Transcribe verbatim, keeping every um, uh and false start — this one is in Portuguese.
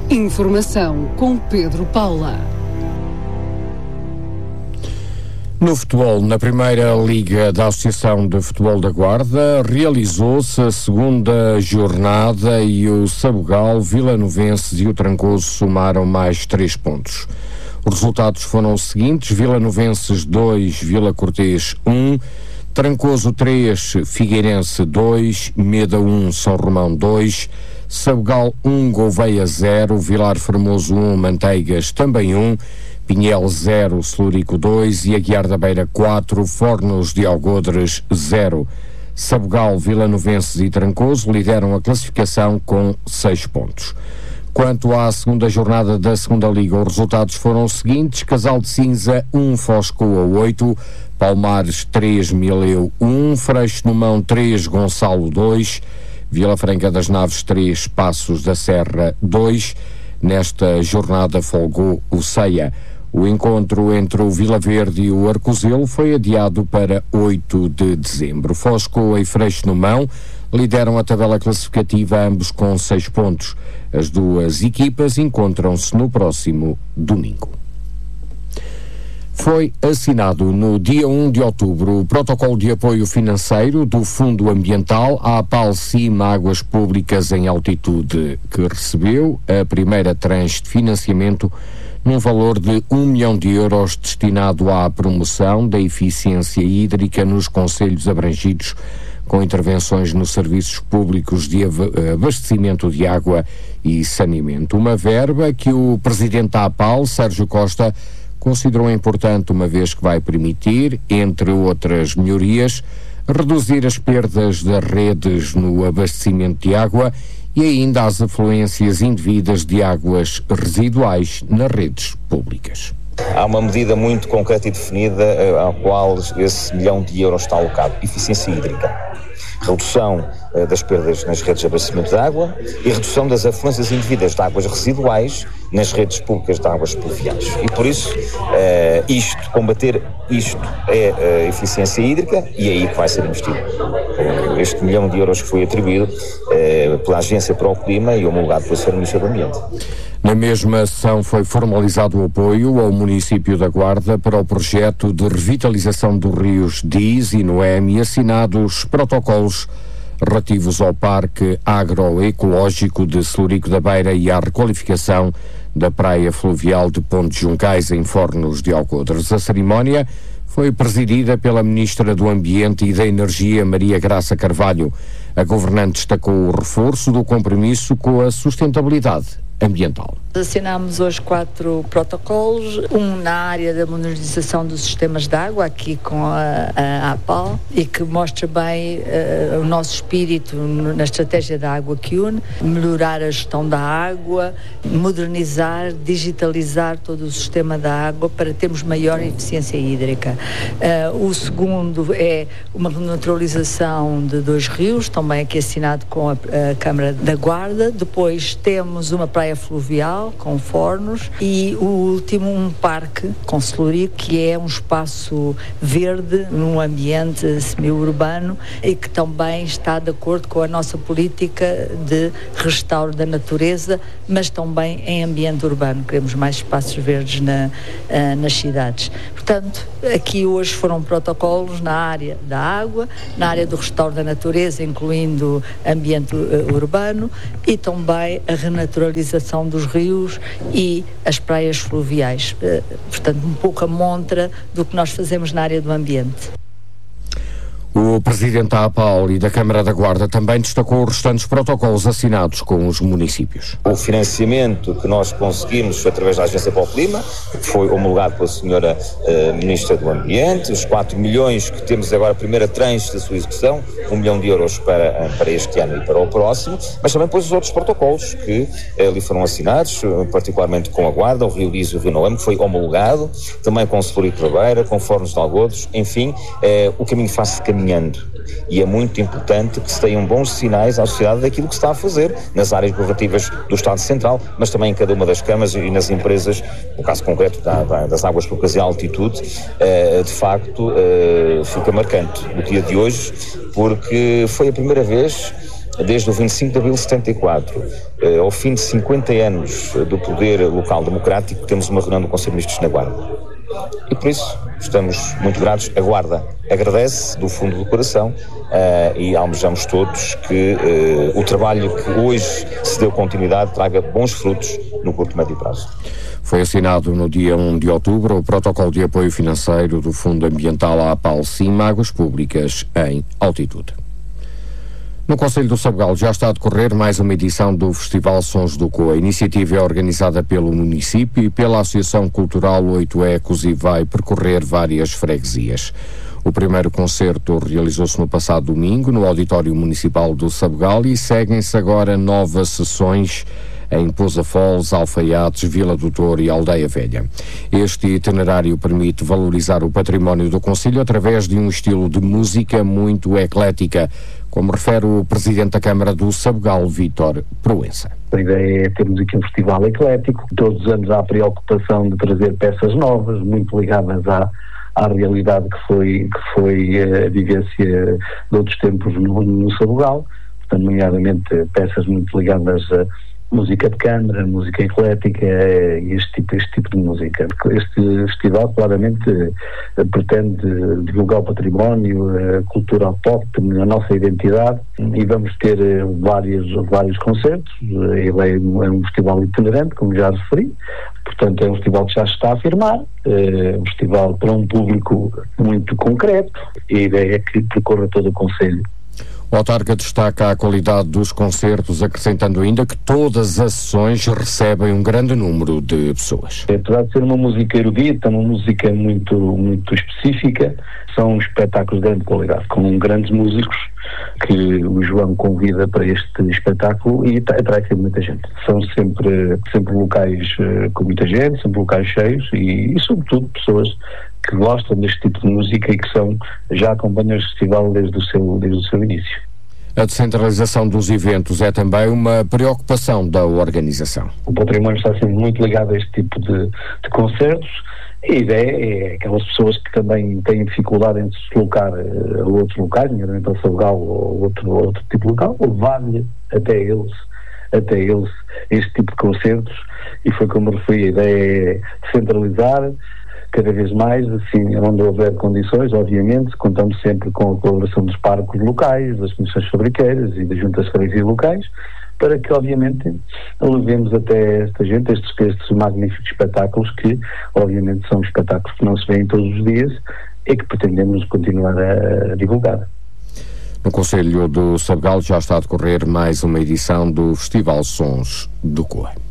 Informação com Pedro Paula. No futebol, na primeira Liga da Associação de Futebol da Guarda, realizou-se a segunda jornada e o Sabugal, Vilanovenses e o Trancoso somaram mais três pontos. Os resultados foram os seguintes: Vilanovenses dois, Vila Cortês um, Trancoso três, Figueirense dois, Meda um, São Romão dois, Sabugal um, Gouveia zero, Vilar Formoso um, Manteigas também um, Pinhel zero, Celurico dois e Aguiar da Beira quatro, Fornos de Algodres zero. Sabugal, Vilanovenses e Trancoso lideram a classificação com seis pontos. Quanto à segunda jornada da segunda Liga, os resultados foram os seguintes: Casal de Cinza um, Foscoa oito, Palmares três, Mileu um, Freixo no Mão três, Gonçalo dois, Vila Franca das Naves três, Passos da Serra dois. Nesta jornada folgou o Ceia. O encontro entre o Vila Verde e o Arcozelo foi adiado para oito de dezembro. Foscoa e Freixo no Mão lideram a tabela classificativa, ambos com seis pontos. As duas equipas encontram-se no próximo domingo. Foi assinado no dia um de outubro o protocolo de apoio financeiro do Fundo Ambiental à APAL Cima Águas Públicas em Altitude, que recebeu a primeira tranche de financiamento num valor de um milhão de euros destinado à promoção da eficiência hídrica nos concelhos abrangidos, com intervenções nos serviços públicos de abastecimento de água e saneamento. Uma verba que o presidente da APAL, Sérgio Costa, considerou importante, uma vez que vai permitir, entre outras melhorias, reduzir as perdas das redes no abastecimento de água e ainda as afluências indevidas de águas residuais nas redes públicas. Há uma medida muito concreta e definida à qual esse milhão de euros está alocado: eficiência hídrica. Redução uh, das perdas nas redes de abastecimento de água e redução das afluências indevidas de águas residuais nas redes públicas de águas pluviais. E por isso, uh, isto, combater isto é uh, eficiência hídrica, e é aí que vai ser investido. Uh, este milhão de euros que foi atribuído uh, pela Agência para o Clima e homologado pelo senhor Ministro do Ambiente. Na mesma sessão foi formalizado o apoio ao município da Guarda para o projeto de revitalização dos rios Diz e Noeme e assinados protocolos relativos ao Parque Agroecológico de Celurico da Beira e à requalificação da Praia Fluvial de Ponte Juncais em Fornos de Algodres. A cerimónia foi presidida pela Ministra do Ambiente e da Energia, Maria Graça Carvalho. A governante destacou o reforço do compromisso com a sustentabilidade ambiental. Assinámos hoje quatro protocolos, um na área da modernização dos sistemas de água, aqui com a, a APAL, e que mostra bem uh, o nosso espírito na estratégia da água que une, melhorar a gestão da água, modernizar, digitalizar todo o sistema da água para termos maior eficiência hídrica. Uh, o segundo é uma renaturalização de dois rios, também aqui assinado com a, a Câmara da Guarda. Depois temos uma praia fluvial com Fornos e o último um parque com Celurico, que é um espaço verde num ambiente semi-urbano e que também está de acordo com a nossa política de restauro da natureza, mas também em ambiente urbano. Queremos mais espaços verdes na, uh, nas cidades. Portanto, aqui hoje foram protocolos na área da água, na área do restauro da natureza, incluindo ambiente uh, urbano, e também a renaturalização dos rios e as praias fluviais. Uh, portanto, um pouco a montra do que nós fazemos na área do ambiente. O presidente da APAL e da Câmara da Guarda também destacou os restantes protocolos assinados com os municípios. O financiamento que nós conseguimos através da Agência para o Clima, que foi homologado pela senhora uh, Ministra do Ambiente, os quatro milhões que temos agora, a primeira tranche da sua execução, um milhão de euros para, para este ano e para o próximo, mas também depois os outros protocolos que uh, ali foram assinados, uh, particularmente com a Guarda, o Rio Diz e o Rio Noeme, que foi homologado, também com o Celurico da Beira, com Fornos de Algodres, enfim, uh, o caminho faz-se caminhando. E é muito importante que se tenham bons sinais à sociedade daquilo que se está a fazer nas áreas governativas do Estado Central, mas também em cada uma das câmaras e nas empresas, no caso concreto da, da, das águas públicas e altitude, uh, de facto uh, fica marcante o dia de hoje, porque foi a primeira vez desde o vinte e cinco de abril de setenta e quatro, eh, ao fim de cinquenta anos do poder local democrático, temos uma reunião do Conselho de Ministros na Guarda. E por isso estamos muito gratos. A Guarda agradece do fundo do coração uh, e almejamos todos que uh, o trabalho que hoje se deu continuidade traga bons frutos no curto e médio prazo. Foi assinado no dia um de outubro o protocolo de apoio financeiro do Fundo Ambiental à APAL Sim Águas Públicas em altitude. No Concelho do Sabugal já está a decorrer mais uma edição do Festival Sons do Coa. A iniciativa é organizada pelo município e pela Associação Cultural Oito Ecos e vai percorrer várias freguesias. O primeiro concerto realizou-se no passado domingo no Auditório Municipal do Sabugal e seguem-se agora novas sessões em Pousa Foles, Alfaiates, Vila do Touro e Aldeia Velha. Este itinerário permite valorizar o património do concelho através de um estilo de música muito eclética, como refere o Presidente da Câmara do Sabugal, Vítor Proença. A ideia é termos aqui um festival eclético. Todos os anos há a preocupação de trazer peças novas, muito ligadas à, à realidade que foi, que foi a vivência de outros tempos no, no Sabugal, portanto, nomeadamente peças muito ligadas a música de câmara, música eclética e este tipo, este tipo de música. Este festival claramente pretende divulgar o património, a cultura autóctone, a nossa identidade, e vamos ter vários, vários concertos. Ele é um festival itinerante, como já referi, portanto é um festival que já se está a afirmar, é um festival para um público muito concreto, e a ideia é que percorra todo o concelho. O autarca destaca a qualidade dos concertos, acrescentando ainda que todas as sessões recebem um grande número de pessoas. Apesar de ser uma música erudita, uma música muito, muito específica, são espetáculos de grande qualidade, com grandes músicos que o João convida para este espetáculo e atrai sempre muita gente. São sempre, sempre locais uh, com muita gente, sempre locais cheios e, e sobretudo pessoas que gostam deste tipo de música e que são, já acompanham este festival desde o seu, desde o seu início. A descentralização dos eventos é também uma preocupação da organização. O património está sempre muito ligado a este tipo de, de concertos. A ideia é aquelas pessoas que também têm dificuldade em se deslocar a outros locais, nomeadamente ao Sabugal ou outro, outro tipo de local, levar-lhe até eles, até eles este tipo de concertos, e foi como referi, a ideia é centralizar cada vez mais, assim, onde houver condições, obviamente, contamos sempre com a colaboração dos parques locais, das comissões fabriqueiras e das juntas freguesias locais, para que, obviamente, levemos até esta gente, estes, estes magníficos espetáculos que, obviamente, são espetáculos que não se veem todos os dias e que pretendemos continuar a, a divulgar. No Concelho do Sabugal já está a decorrer mais uma edição do Festival Sons do Coa.